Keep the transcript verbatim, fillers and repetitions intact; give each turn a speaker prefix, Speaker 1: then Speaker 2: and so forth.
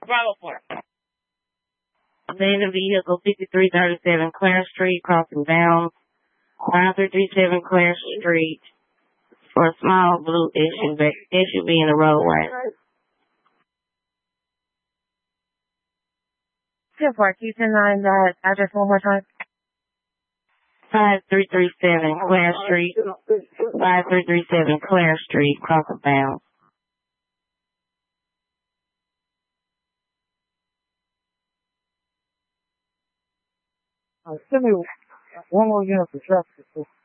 Speaker 1: Bravo four. Abandoned vehicle fifty-three thirty-seven Clare Street, crossing bounds. five three three seven Clare Street for a small blue S U V, S U V in the roadway.
Speaker 2: ten four, can you send that address one more time?
Speaker 1: five three three seven Clare Street. five three three seven Clare Street, crossing bounds.
Speaker 3: Uh, send me one more unit for traffic.